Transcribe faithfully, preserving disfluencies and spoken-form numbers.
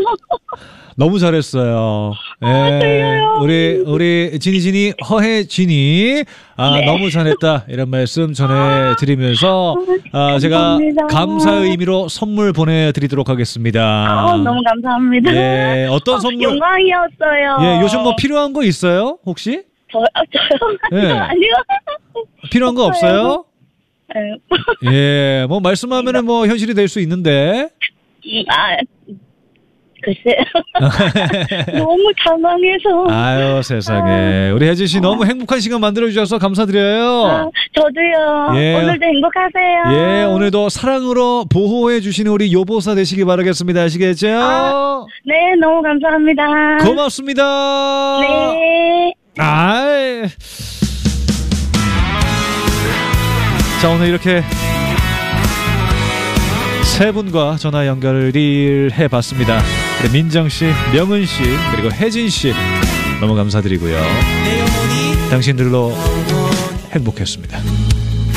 너무 잘했어요. 예, 아, 우리 우리 지니 지니 허해 지니 아 네. 너무 잘했다 이런 말씀 전해드리면서 아, 제가 감사의 의미로 선물 보내드리도록 하겠습니다. 아, 너무 감사합니다. 예, 어떤 어, 선물? 영광이었어요. 예, 요즘 뭐 필요한 거 있어요 혹시? 저, 저요? 예. 아니요. 필요한 거 없어요? 네. 예, 뭐 말씀하면은 뭐 현실이 될 수 있는데. 아, 글쎄. 너무 당황해서. 아유, 세상에. 우리 혜진 씨 너무 행복한 시간 만들어주셔서 감사드려요. 아, 저도요. 예. 오늘도 행복하세요. 예, 오늘도 사랑으로 보호해주시는 우리 요보사 되시기 바라겠습니다. 아시겠죠? 아, 네, 너무 감사합니다. 고맙습니다. 네. 아이. 자, 오늘 이렇게 세 분과 전화 연결을 해봤습니다. 우리 민정씨, 명은씨, 그리고 혜진씨 너무 감사드리고요. 당신들로 행복했습니다.